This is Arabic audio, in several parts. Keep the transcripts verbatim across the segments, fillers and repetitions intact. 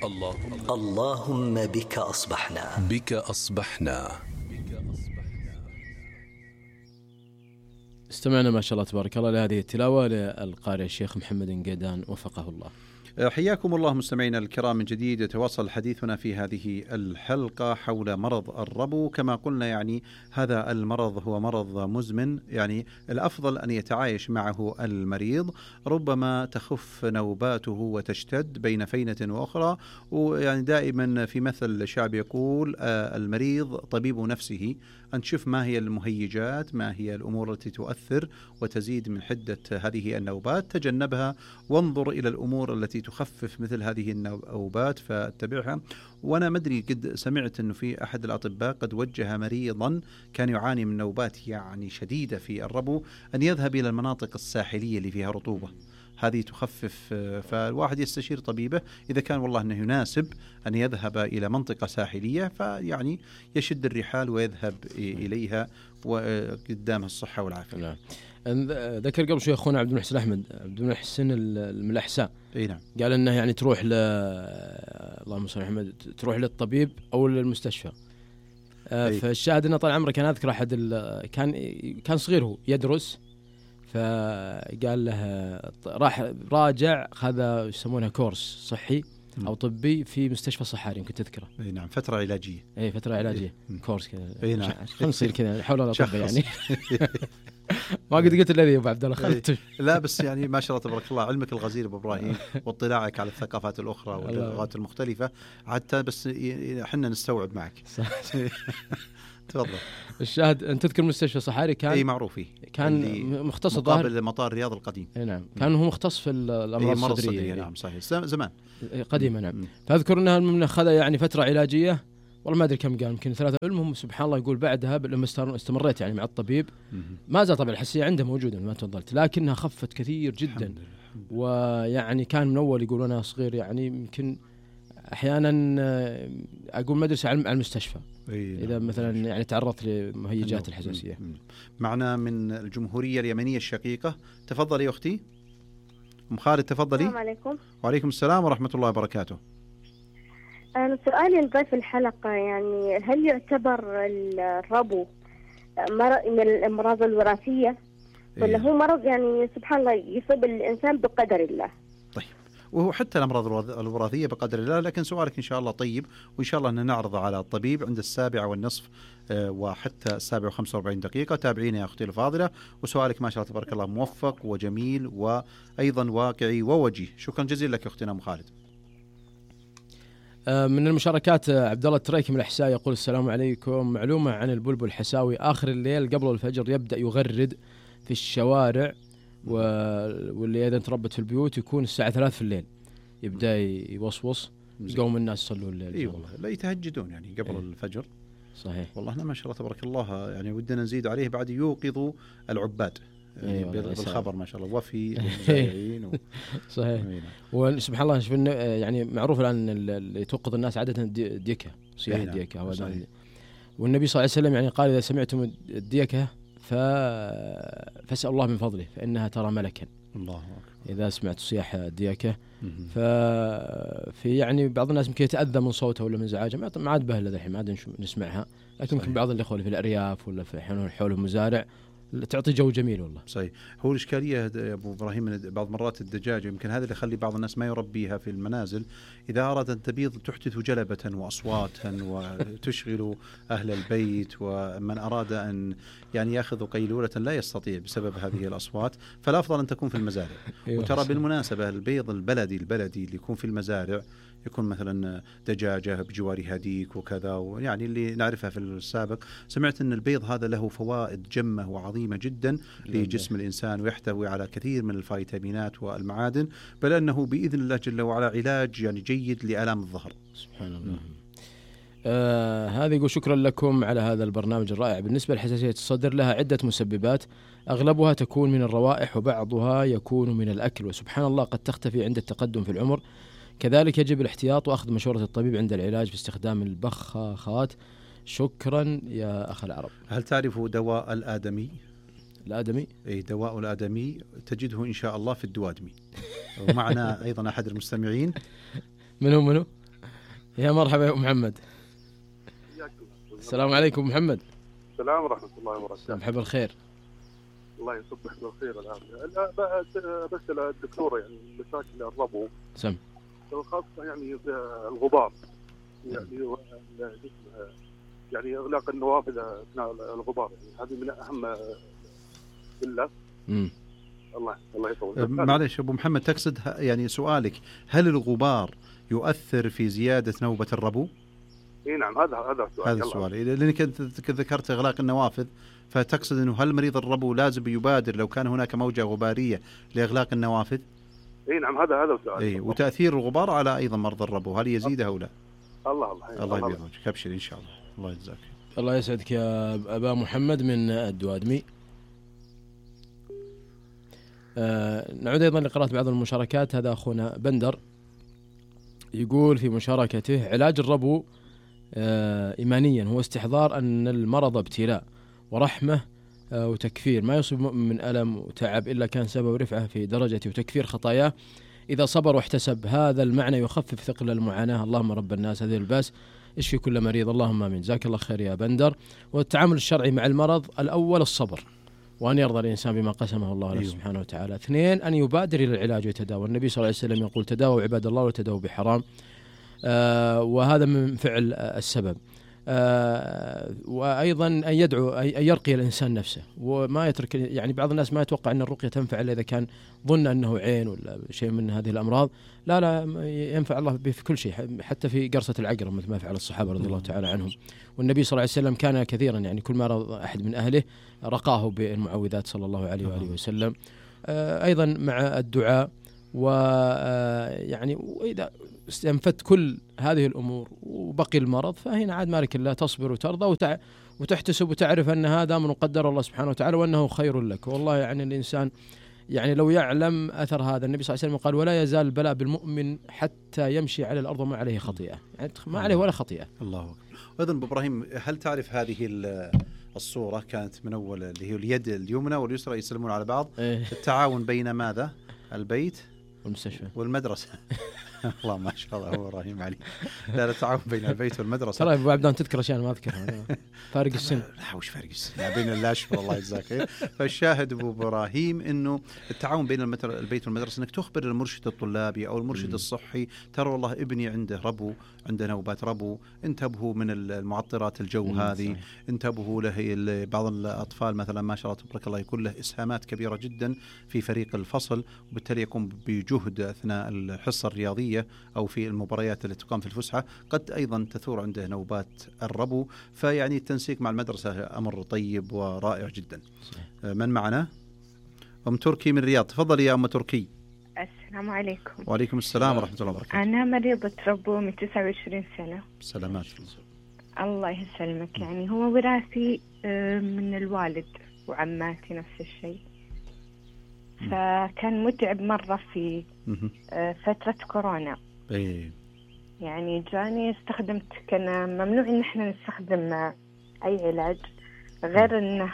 الله اللهم بك أصبحنا بك أصبحنا. استمعنا ما شاء الله تبارك الله لهذه التلاوة للقارئ الشيخ محمد قيدان وفقه الله. حياكم الله مستمعينا الكرام من جديد. يتواصل حديثنا في هذه الحلقة حول مرض الربو. كما قلنا يعني هذا المرض هو مرض مزمن، يعني الأفضل أن يتعايش معه المريض، ربما تخف نوباته وتشتد بين فينة وأخرى. ويعني دائما في مثل شعبي يقول المريض طبيب نفسه، أن تشوف ما هي المهيجات، ما هي الأمور التي تؤثر وتزيد من حدة هذه النوبات، تجنبها وانظر إلى الأمور التي تخفف مثل هذه النوبات فاتبعها. وأنا مدري قد سمعت أنه في أحد الأطباء قد وجه مريضا كان يعاني من نوبات يعني شديدة في الربو أن يذهب إلى المناطق الساحلية اللي فيها رطوبة، هذه تخفف. فالواحد يستشير طبيبه إذا كان والله أنه يناسب أن يذهب إلى منطقة ساحلية، فيعني يشد الرحال ويذهب إليها وقدامها الصحة والعافية. نعم. ذكر قبل شوي أخونا عبد المحسن أحمد عبد المحسن من الأحساء، نعم. قال أنه يعني تروح ل اللهم صل على محمد تروح للطبيب أو للمستشفى. فالشاهد أنه طال عمرك أنا أذكر أحد كان كان صغير هو يدرس، فقال له راح راجع هذا يسمونها كورس صحي أو طبي في مستشفى صحاري، يمكن تذكره. اي نعم، فترة علاجية. اي فترة علاجية. إيه. كورس كذا. اي نعم. خلنا نصير كذا حول الله طب يعني. ما قد قلت الذي يا ابو عبد الله خلت. لا بس يعني ما شاء الله تبارك الله، علمك الغزير ابو ابراهيم واطلاعك على الثقافات الاخرى واللغات المختلفة، حتى بس احنا نستوعب معك. تفضل. الشاهد أن تذكر مستشفى صحاري كان اي معروفي، كان مختص ظاهر مقابل مطار الرياض القديم. اي نعم، كان هو مختص في الامراض الصدريه. يعني. نعم صحيح، زمان قديما. نعم. فاذكر انها من اخذ يعني فتره علاجيه، والله ما ادري كم قال، يمكن ثلاثه. المهم سبحان الله يقول بعدها لما استمريت يعني مع الطبيب ما زال طبعا الحساسيه عنده موجوده ما تفضلت، لكنها خفت كثير جدا. ويعني كان من اول يقول انا صغير يعني يمكن احيانا اقول مدرسه على المستشفى إذا مثلا يعني تعرضت لمهيجات الحساسية. معنا من الجمهورية اليمنية الشقيقة. تفضلي يا أختي أم خالد. تفضلي. السلام عليكم. وعليكم السلام ورحمة الله وبركاته. أنا سؤالي لضيف الحلقة، يعني هل يعتبر الربو مرض من الأمراض الوراثية ولا هو مرض يعني سبحان الله يصيب الإنسان بقدر الله؟ طيب، وهو حتى الأمراض الوراثية بقدر الله، لكن سؤالك إن شاء الله طيب، وإن شاء الله أن نعرضه على الطبيب عند السابعة والنصف وحتى السابعة وخمسة وأربعين دقيقة. تابعينا يا أختي الفاضلة، وسؤالك ما شاء الله تبارك الله موفق وجميل وأيضا واقعي ووجيه. شكرا جزيلا لك أختنا أم خالد. من المشاركات عبد الله التريكي من الأحساء يقول السلام عليكم، معلومة عن البلبل الحساوي آخر الليل قبل الفجر يبدأ يغرد في الشوارع، واللي إذا تربت في البيوت يكون الساعة ثلاث في الليل يبدأ يوصوص قوم الناس يصلوا الليل. اي والله لا يتهجدون يعني قبل إيه؟ الفجر. صحيح والله أنا ما شاء الله تبارك الله يعني ودنا نزيد عليه بعد يوقظوا العباد يعني أيوة بالخبر ما شاء الله وفي المزارعين و... صحيح. وسبحان الله شوف يعني معروف الآن اللي توقظ الناس عادة ديكة صياح أيوة الديكة هو والنبي صلى الله عليه وسلم يعني قال إذا سمعتم الديكة ف... فاسأل الله من فضله فإنها ترى ملكا. الله أكبر. إذا سمعت صياح الديكة ففي يعني بعض الناس يمكن يتأذى من صوتها ولا من زعاجها، ما عاد بهلا الحين ما عاد نسمعها، لكن يمكن بعض الإخوة في الأرياف ولا في حولهم مزارع تعطي جو جميل والله. صحيح. هو الإشكالية يا أبو إبراهيم بعض مرات الدجاجة يمكن هذا اللي يخلي بعض الناس ما يربيها في المنازل، إذا أراد أن تبيض تحدث جلبة وأصواتا وتشغل أهل البيت، ومن أراد أن يعني يأخذ قيلولة لا يستطيع بسبب هذه الأصوات، فالأفضل أن تكون في المزارع. وترى بالمناسبة البيض البلدي البلدي اللي يكون في المزارع يكون مثلا دجاجة بجوارها ديك وكذا، ويعني اللي نعرفها في السابق. سمعت أن البيض هذا له فوائد جمة وعظيمة جدا لجسم الإنسان، ويحتوي على كثير من الفيتامينات والمعادن، بل أنه بإذن الله جل وعلا علاج يعني جيد لآلام الظهر. سبحان الله. آه هذا يقول شكرا لكم على هذا البرنامج الرائع. بالنسبة لحساسية الصدر لها عدة مسببات، أغلبها تكون من الروائح وبعضها يكون من الأكل، وسبحان الله قد تختفي عند التقدم في العمر. كذلك يجب الاحتياط وأخذ مشورة الطبيب عند العلاج باستخدام البخاخات. شكرا يا أخ العرب. هل تعرف دواء الآدمي؟ الآدمي؟ أي دواء الآدمي تجده إن شاء الله في الدوادمي. ومعنا أيضا أحد المستمعين. منو منو؟ يا مرحبا يا أبو محمد. السلام عليكم محمد. السلام ورحمة الله وبركاته. محب الخير. الله يصبحك بالخير. الآن بسأل الدكتور يعني مشاكل الربو. سم. خاصة يعني الغبار يعني يعني إغلاق النوافذ أثناء الغبار، يعني هذه من أهم إلا. امم. الله الله يطول. معلش أبو محمد، تقصد يعني سؤالك هل الغبار يؤثر في زيادة نوبة الربو؟ اي نعم، هذا هذا السؤال. هذا السؤال لأنك أنت ذكرت إغلاق النوافذ، فتقصد أنه هل مريض الربو لازم يبادر لو كان هناك موجة غبارية لإغلاق النوافذ؟ اي نعم، هذا هذا السؤال. اي، وتأثير الغبار على أيضا مرضى الربو هل يزيد أو لا؟ الله الله الله يبيض وجهك، أبشر إن شاء الله. الله يجزاك. الله يسعدك يا أبا محمد من الدوادمي. آه نعود أيضا لقراءة بعض المشاركات. هذا أخونا بندر يقول في مشاركته: علاج الربو آه إيمانيا هو استحضار أن المرض ابتلاء ورحمة آه وتكفير، ما يصيب مؤمن من ألم وتعب إلا كان سبب رفعه في درجته وتكفير خطاياه إذا صبر واحتسب. هذا المعنى يخفف ثقل المعاناة. اللهم رب الناس هذه الباس اشفي كل مريض، اللهم آمين. جزاك الله خير يا بندر. والتعامل الشرعي مع المرض: الأول الصبر، وأن يرضى الإنسان بما قسمه الله له سبحانه وتعالى. اثنين، أن يبادر إلى العلاج ويتداوى. النبي صلى الله عليه وسلم يقول: تداووا عباد الله وتداووا بحرام. آه وهذا من فعل آه السبب. آه وأيضا أن يدعو، أن يرقي الإنسان نفسه وما يترك. يعني بعض الناس ما يتوقع أن الرقية تنفع إلا إذا كان ظن أنه عين ولا شيء من هذه الأمراض. لا لا، ينفع الله به في كل شيء، حتى في قرصة العقرب مثل ما فعل الصحابة رضي الله تعالى عنهم. والنبي صلى الله عليه وسلم كان كثيرا يعني كل ما رضى أحد من أهله رقاه بالمعوذات صلى الله عليه وآله وسلم. آه أيضا مع الدعاء، ويعني وإذا استنفت كل هذه الأمور وبقي المرض فهنا عاد مالك الله، تصبر وترضى وتع... وتحتسب وتعرف أن هذا من قدر الله سبحانه وتعالى وأنه خير لك. والله يعني الإنسان يعني لو يعلم أثر هذا، النبي صلى الله عليه وسلم قال: ولا يزال البلاء بالمؤمن حتى يمشي على الأرض وما عليه خطيئة، يعني ما عليه ولا خطيئة. الله أكبر. أيضا أبو إبراهيم، هل تعرف هذه الصورة كانت من أول اللي هي اليد اليمنى واليسرى يسلمون على بعض؟ التعاون بين ماذا؟ البيت والمستشفى والمدرسة. الله ما شاء الله هو رحيم علي. لا لا، تعاون بين البيت والمدرسة. ترى ابو عبدان تذكر اشياء ما اذكرها. فارق السن. لا وش فارق السن بين الله شكر الله يجزاك خير. فالشاهد ابو ابراهيم انه التعاون بين البيت والمدرسة، انك تخبر المرشد الطلابي او المرشد م. الصحي: ترى والله ابني عنده ربو، عنده نوبات ربو، انتبهوا من المعطرات الجو م. هذه، انتبهوا له. بعض الاطفال مثلا ما شاء الله تبارك الله يكون له اسهامات كبيرة جدا في فريق الفصل، وبالتالي يقوم بجهد اثناء الحصة الرياضية أو في المباريات التي تقام في الفسحة، قد أيضا تثور عنده نوبات الربو. فيعني التنسيق مع المدرسة أمر طيب ورائع جدا. من معنا؟ أم تركي من الرياض. تفضل يا أم تركي. السلام عليكم. وعليكم السلام ورحمة الله وبركاته. أنا مريضة ربو من تسعة وعشرين سنة. سلامات. الله يسلمك. يعني هو وراثي من الوالد وعماتي نفس الشيء، فكان متعب مرة في فترة كورونا. أيه. يعني جاني استخدمت، كان ممنوع إن إحنا نستخدم أي علاج غير إنه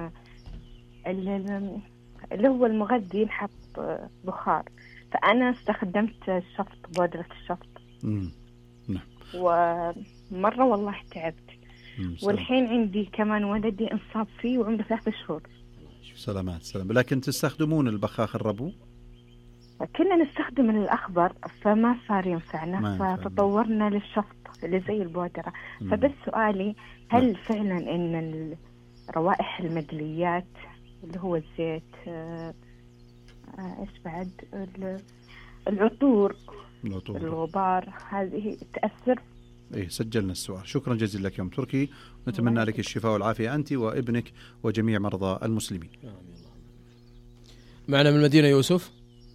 اللي هو المغذي ينحط بخار، فأنا استخدمت الشفط، بودرة الشفط. نعم. ومرة والله تعبت. والحين عندي كمان ولدي انصاب فيه وعمره ثلاثة شهور. سلامات سلام. لكن تستخدمون البخاخ الربو؟ كنا نستخدم الأخضر فما صار ينفعنا، فتطورنا للشفط اللي زي البودرة. فبس سؤالي: هل م. فعلا إن روائح المدليات اللي هو الزيت آه ايش بعد العطور, العطور الغبار هذه تأثر؟ ايه سجلنا السؤال. شكرا جزيلا لك يا ام تركي، نتمنى لك الشفاء والعافية أنت وابنك وجميع مرضى المسلمين. معنا من المدينة يوسف.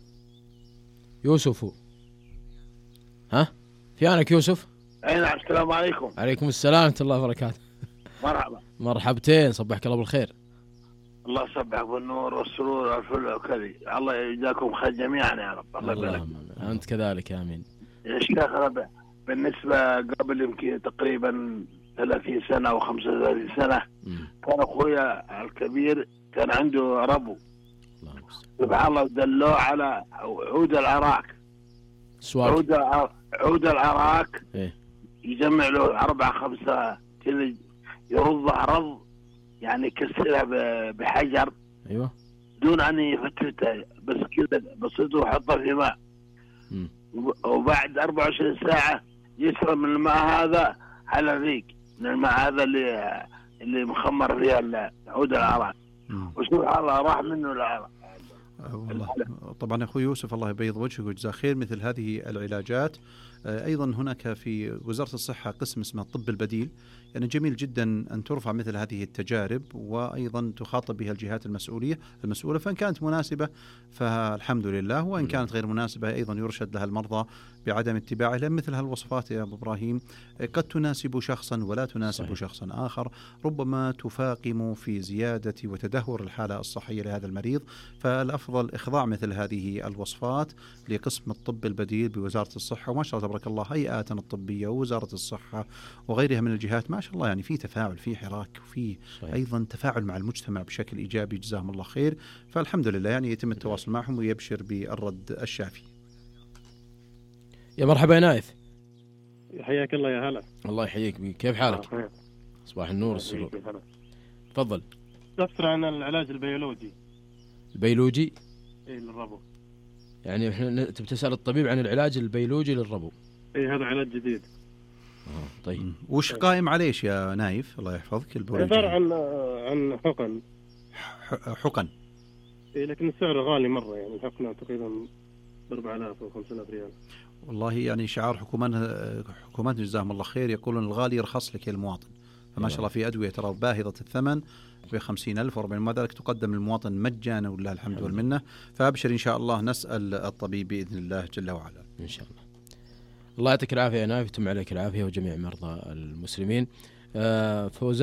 يوسف ها في عنك يوسف؟ اي نعم. السلام عليكم. عليكم السلام ورحمة الله وبركاته. مرحبا. مرحبتين، صبحك الله بالخير. الله يصبحك بالنور والسرور والفل والكذي. الله يجزاكم خير جميعا يا رب. الله يبارك. أنت كذلك آمين. يا شيخ ربع، بالنسبة قبل يمكن تقريبا ثلاثين سنة أو خمسة وثلاثين سنة م. كان أخويا الكبير كان عنده ربو، سبحان الله، دلوه على عود العراك. سواك. عود عود العراك. إيه؟ يجمع له أربعة خمسة كذا يرضها رض، يعني يكسرها بحجر ايوه دون ان يفتتها، بس كذا بسيطه ويحطها في ماء، وبعد أربعة وعشرين ساعه يشرب من الماء هذا على الريق، من الماء هذا اللي اللي مخمر فيها العود العرق، وسبحان الله راح منه العرق. والله طبعا اخوي يوسف الله يبيض وجهك ويجزاه خير. مثل هذه العلاجات ايضا هناك في وزارة الصحة قسم اسمه الطب البديل، يعني جميل جدا أن ترفع مثل هذه التجارب وأيضا تخاطب بها الجهات المسؤولية المسؤولة، فإن كانت مناسبة فالحمد لله، وإن كانت غير مناسبة أيضا يرشد لها المرضى بعدم اتباعه، لأن مثل هالوصفات يا أبو إبراهيم قد تناسب شخصا ولا تناسب صحيح. شخصا آخر، ربما تفاقم في زيادة وتدهور الحالة الصحية لهذا المريض، فالأفضل إخضاع مثل هذه الوصفات لقسم الطب البديل بوزارة الصحة. وما شاء الله تبارك الله هيئاتنا الطبية ووزارة الصحة وغيرها من الجهات ما شاء الله يعني في تفاعل، في حراك، وفي أيضا تفاعل مع المجتمع بشكل إيجابي، جزاهم الله خير. فالحمد لله يعني يتم التواصل معهم ويبشر بالرد الشافي. يا مرحبا يا نايف. حياك الله يا هلا. الله يحييك بي. كيف حالك؟ آه. صباح النور والسرور. تفضل. تفسر عن العلاج البيولوجي. البيولوجي؟ ايه للربو. يعني احنا تسأل الطبيب عن العلاج البيولوجي للربو. ايه هذا علاج جديد. اه طيب. وش قائم عليه يا نايف الله يحفظك؟ البيولوجي عبارة عن عن حقن. حقن. ايه لكن السعر غالي مرة، يعني الحقنة تقريبا أربعة آلاف أو خمسة آلاف ريال. والله يعني شعار حكومتنا حكومتنا جزاهم الله خير يقولون الغالي يرخص لك يا المواطن، فما شاء الله في أدوية ترى باهظة الثمن بخمسين ألف وأربعين، ما ذلك تقدم للمواطن مجانا ولله الحمد والمنة. فأبشر إن شاء الله نسأل الطبيب بإذن الله جل وعلا. إن شاء الله. الله يعطيك العافية يا نايف، يتم عليك العافية وجميع مرضى المسلمين. آه فوز